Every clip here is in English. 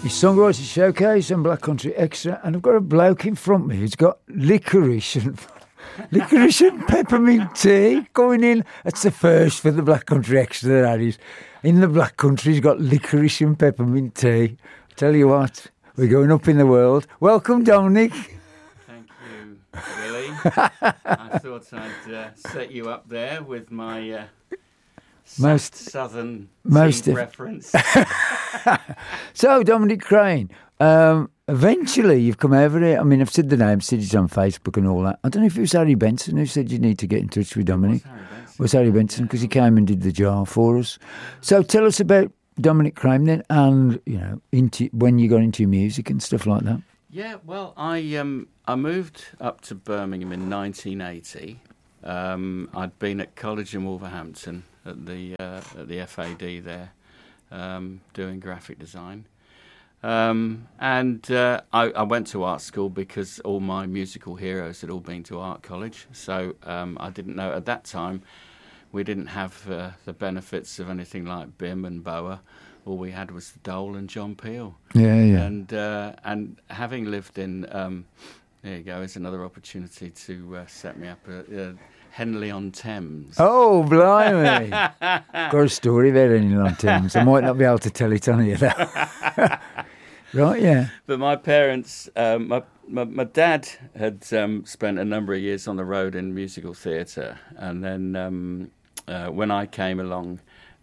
It's Songwriters Showcase and Black Country Extra, and I've got a bloke in front of me who's got licorice and peppermint tea going in. That's the first for the Black Country Extra, that is. In the Black Country, he's got licorice and peppermint tea. Tell you what, we're going up in the world. Welcome, Dominic. Thank you, Willie. I thought I'd set you up there with my most southern reference. So, Dominic Crane, eventually you've come over here. I mean, I've said the name, said it's on Facebook and all that. I don't know if it was Harry Benson who said you need to get in touch with Dominic. It was Harry Benson because he came and did the jar for us. So tell us about Dominic Crane then, and into when you got into music and stuff like that. Yeah, well, I moved up to Birmingham in 1980. I'd been at college in Wolverhampton at the FAD there, doing graphic design. And I went to art school because all my musical heroes had all been to art college. So I didn't know at that time, we didn't have the benefits of anything like BIM and BOA. All we had was the Dole and John Peel. Yeah. And having lived in, there you go, is another opportunity to set me up at Henley-on-Thames. Oh, blimey. Got a story about Henley-on-Thames. I might not be able to tell it on here, though. Right, yeah. But my parents, my dad had spent a number of years on the road in musical theatre. And then when I came along,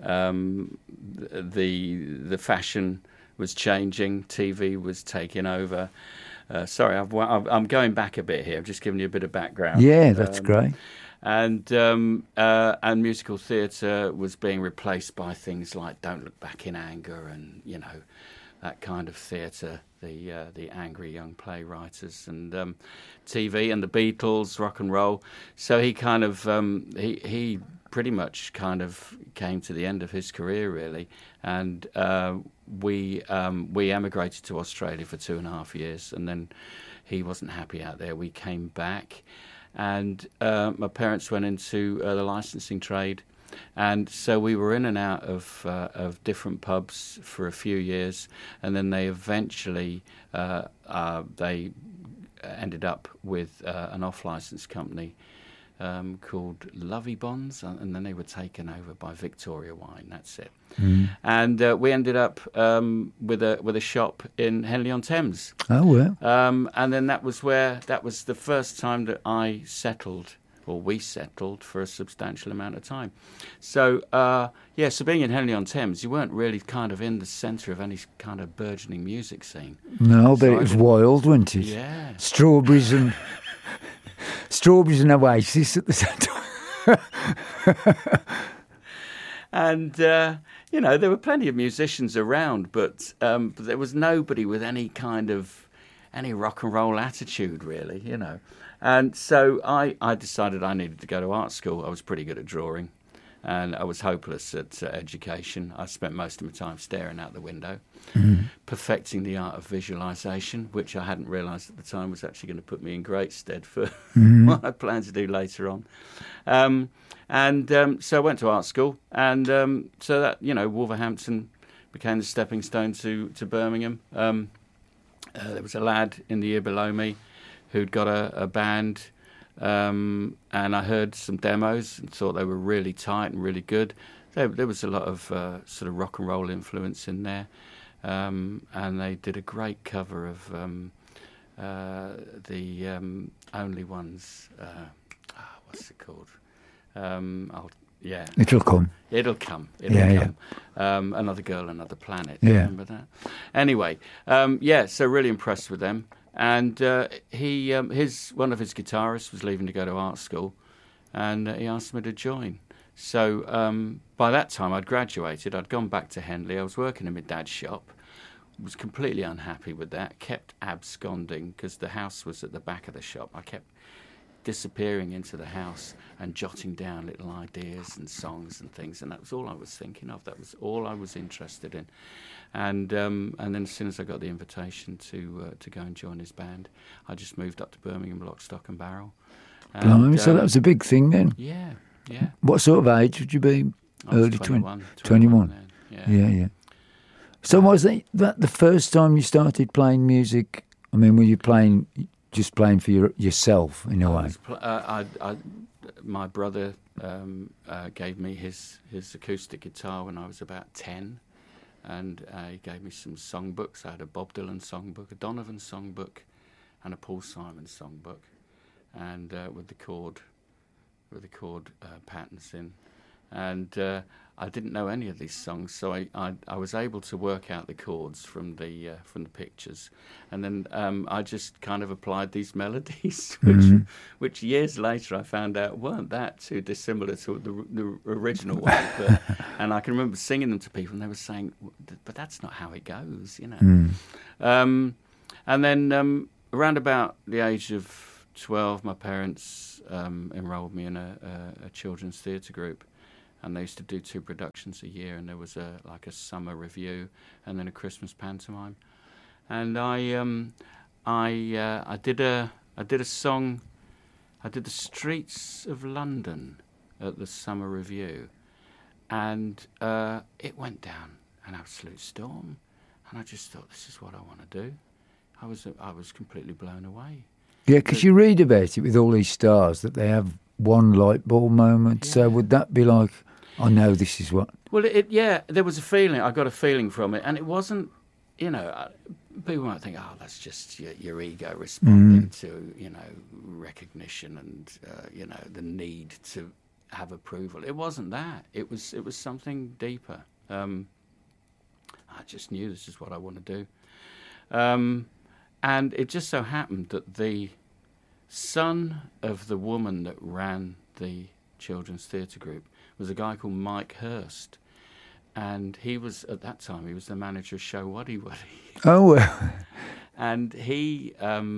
the fashion was changing, TV was taking over. Sorry, I'm going back a bit here. I'm just giving you a bit of background. Yeah, that's great. And musical theatre was being replaced by things like Don't Look Back in Anger and, that kind of theatre, the angry young playwriters and TV and the Beatles, rock and roll. So he kind of, he pretty much kind of came to the end of his career, really. And we emigrated to Australia for 2.5 years, and then he wasn't happy out there. We came back. And my parents went into the licensing trade, and so we were in and out of different pubs for a few years, and then they eventually they ended up with an off-license company called Lovey Bonds, and then they were taken over by Victoria Wine. That's it. Mm. And we ended up with a shop in Henley-on-Thames. Oh well. And then that was the first time that I settled, or we settled, for a substantial amount of time. So so being in Henley-on-Thames, you weren't really kind of in the centre of any kind of burgeoning music scene. No, but it was wild, wasn't it? Yeah. Strawberries and Oasis at the same time. And, there were plenty of musicians around, but there was nobody with any rock and roll attitude, really, And so I decided I needed to go to art school. I was pretty good at drawing, and I was hopeless at education. I spent most of my time staring out the window, perfecting the art of visualisation, which I hadn't realised at the time was actually going to put me in great stead for what I plan to do later on. So I went to art school, and so that, Wolverhampton became the stepping stone to Birmingham. There was a lad in the year below me who'd got a band, and I heard some demos and thought they were really tight and really good. There was a lot of sort of rock and roll influence in there, and they did a great cover of the Only Ones. What's it called? It'll come. It'll come. Another Girl, Another Planet. Yeah. Remember that? Anyway, so really impressed with them. And one of his guitarists was leaving to go to art school, and he asked me to join. So by that time I'd graduated. I'd gone back to Henley. I was working in my dad's shop. Was completely unhappy with that. Kept absconding because the house was at the back of the shop. I kept disappearing into the house and jotting down little ideas and songs and things, and that was all I was thinking of. That was all I was interested in. And then as soon as I got the invitation to go and join his band, I just moved up to Birmingham, lock, stock and barrel. And, so that was a big thing then. Yeah. What sort of age would you be? I was Early 21. 21. Yeah. So was that the first time you started playing music? I mean, were you just playing for yourself in a way? My brother gave me his acoustic guitar when I was about 10, and he gave me some songbooks. I had a Bob Dylan songbook, a Donovan songbook, and a Paul Simon songbook, and with the chord patterns in. And I didn't know any of these songs, so I was able to work out the chords from the pictures, and then I just kind of applied these melodies, which years later I found out weren't that too dissimilar to the original one. And I can remember singing them to people, and they were saying, "But that's not how it goes," you know. And then around about the age of 12, my parents enrolled me in a children's theatre group. And they used to do 2 productions a year, and there was a summer review and then a Christmas pantomime. And I did a song. I did the Streets of London at the summer review, and it went down an absolute storm. And I just thought, this is what I want to do. I was completely blown away. Yeah, because you read about it with all these stars that they have one light bulb moment. Yeah. So would that be like, I know this is what... Well, there was a feeling. I got a feeling from it. And it wasn't, people might think, oh, that's just your ego responding to, recognition and, the need to have approval. It wasn't that. It was something deeper. I just knew this is what I want to do. And it just so happened that the son of the woman that ran the children's theatre group was a guy called Mike Hurst, and he was at that time the manager of Show Waddy Waddy. Oh well. And he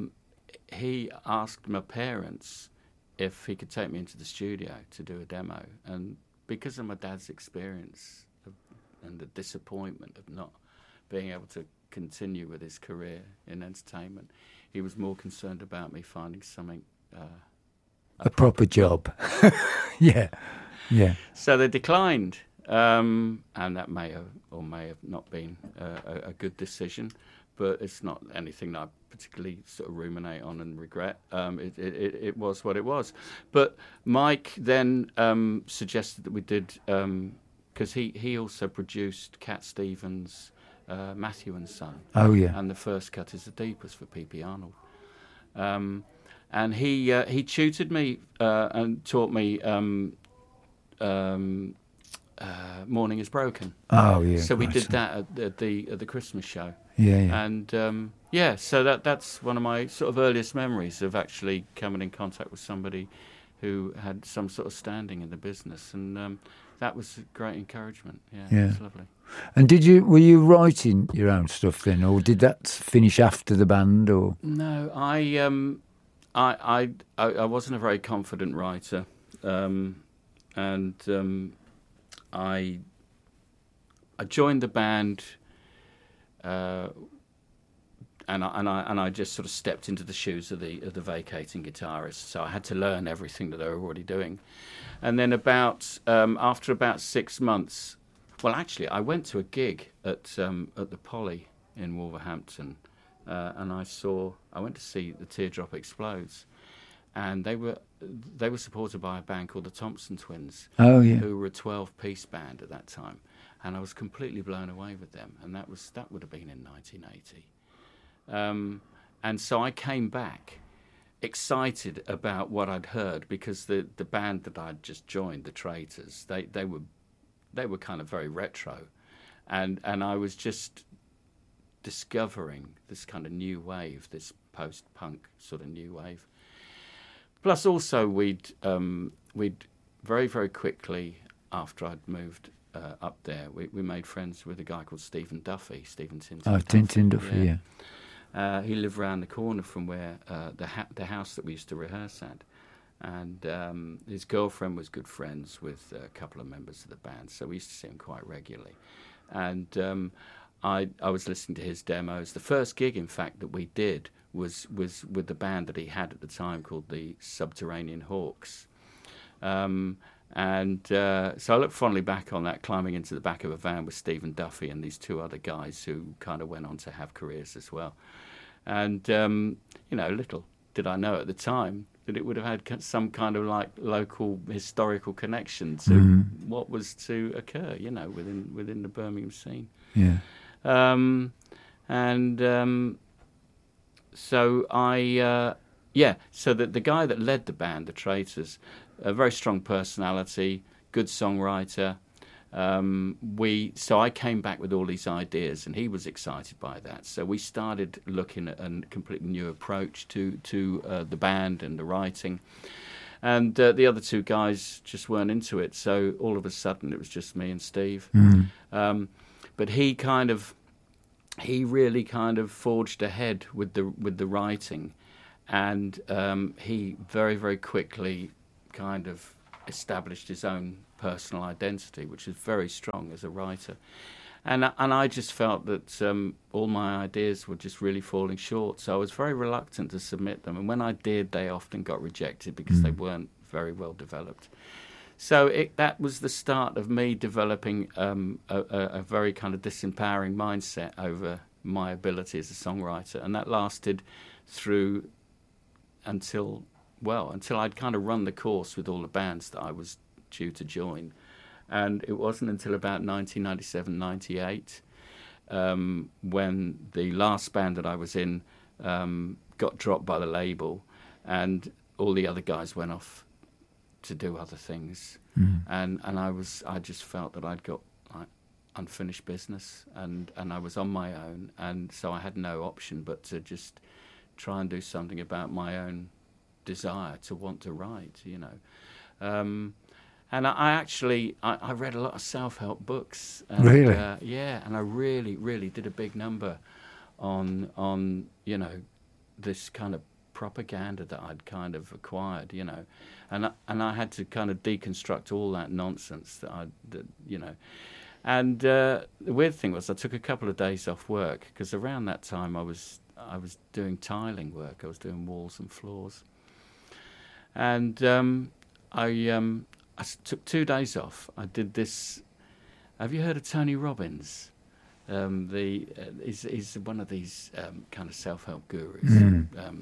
asked my parents if he could take me into the studio to do a demo, and because of my dad's experience and the disappointment of not being able to continue with his career in entertainment, he was more concerned about me finding something a proper job. Yeah. So they declined, and that may have not been a good decision, but it's not anything that I particularly sort of ruminate on and regret. It was what it was. But Mike then suggested that we did, because he also produced Cat Stevens' Matthew and Son. Oh yeah. And The First Cut is the Deepest for P.P. Arnold. And he tutored me and taught me Morning is Broken. Oh yeah. So we did that at the Christmas show. Yeah. And so that's one of my sort of earliest memories of actually coming in contact with somebody who had some sort of standing in the business, and that was a great encouragement. Yeah. It was lovely. And were you writing your own stuff then, or did that finish after the band? Or no, I wasn't a very confident writer, and I joined the band, and I just sort of stepped into the shoes of the vacating guitarist. So I had to learn everything that they were already doing, and then after about 6 months. Well, actually, I went to a gig at the Poly in Wolverhampton, and I went to see the Teardrop Explodes, and they were supported by a band called the Thompson Twins, who were a 12-piece band at that time, and I was completely blown away with them, and that would have been in 1980, and so I came back excited about what I'd heard, because the band that I'd just joined, the Traitors, they were kind of very retro, and I was just discovering this kind of new wave, this post-punk sort of new wave. Plus, also we'd very, very quickly after I'd moved up there, we made friends with a guy called Stephen Duffy, Stephen Tintin. Oh, Tintin Duffy, yeah. He lived round the corner from where the house that we used to rehearse at. And his girlfriend was good friends with a couple of members of the band, so we used to see him quite regularly. And I was listening to his demos. The first gig, in fact, that we did was with the band that he had at the time called the Subterranean Hawks. And so I look fondly back on that, climbing into the back of a van with Stephen Duffy and these two other guys who kind of went on to have careers as well. And, little did I know at the time that it would have had some kind of like local historical connection to what was to occur, within the Birmingham scene. Yeah. So so the guy that led the band, the Traitors, a very strong personality, good songwriter. So I came back with all these ideas, and he was excited by that. So we started looking at a completely new approach to the band and the writing. And the other two guys just weren't into it. So all of a sudden, it was just me and Steve. But he really kind of forged ahead with the writing, and he very, very quickly kind of established his own personal identity, which is very strong as a writer. And I just felt that all my ideas were just really falling short, so I was very reluctant to submit them. And when I did, they often got rejected because they weren't very well developed. So that was the start of me developing a very kind of disempowering mindset over my ability as a songwriter, and that lasted through until I'd kind of run the course with all the bands that I was due to join. And it wasn't until about 1997, 98, when the last band that I was in got dropped by the label, and all the other guys went off to do other things. And I just felt that I'd got like unfinished business, and I was on my own, and so I had no option but to just try and do something about my own desire to want to write, And I read a lot of self-help books. And, really? And I really, really did a big number on this kind of propaganda that I'd kind of acquired, and I had to kind of deconstruct all that nonsense And the weird thing was I took a couple of days off work, because around that time I was doing tiling work. I was doing walls and floors. And I took 2 days off. I did this. Have you heard of Tony Robbins? He's one of these kind of self-help gurus.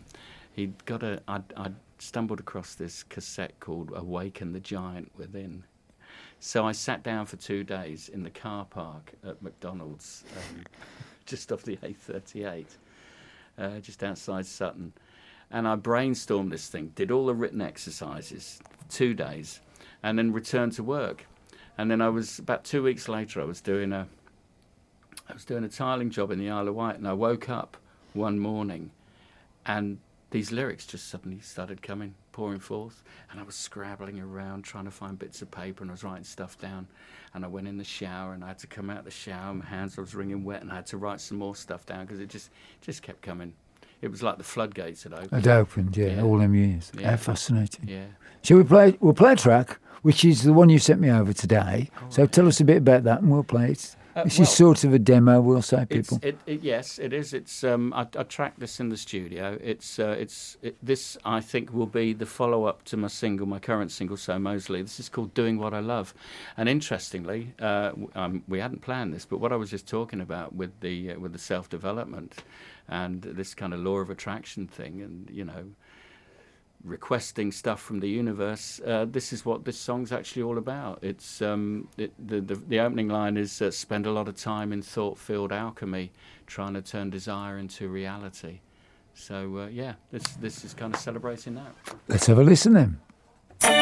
I stumbled across this cassette called "Awaken the Giant Within." So I sat down for 2 days in the car park at McDonald's, just off the A38, just outside Sutton, and I brainstormed this thing. Did all the written exercises, 2 days. And then returned to work, and then about 2 weeks later. I was doing a tiling job in the Isle of Wight, and I woke up one morning, and these lyrics just suddenly started pouring forth, and I was scrabbling around trying to find bits of paper, and I was writing stuff down, and I went in the shower, and I had to come out of the shower, my hands was wringing wet, and I had to write some more stuff down because it just kept coming. It was like the floodgates had opened. It opened, all them years. Yeah. How fascinating. Yeah. Shall we play? We'll play a track, which is the one you sent me over today. So tell us a bit about that, and we'll play it. This is sort of a demo, we'll say, people. Yes, it is. It's I tracked this in the studio. This I think will be the follow-up to my current single, So Mosley. This is called Doing What I Love, and interestingly, we hadn't planned this, but what I was just talking about with the self-development and this kind of law of attraction thing, and requesting stuff from the universe. This is what this song's actually all about. It's the opening line is spend a lot of time in thought-filled alchemy, trying to turn desire into reality. So this is kind of celebrating that. Let's have a listen then.